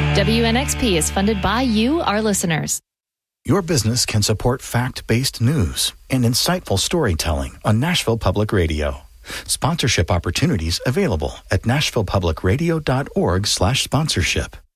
WNXP is funded by you, our listeners. Your business can support fact-based news and insightful storytelling on Nashville Public Radio. Sponsorship opportunities available at nashvillepublicradio.org/sponsorship.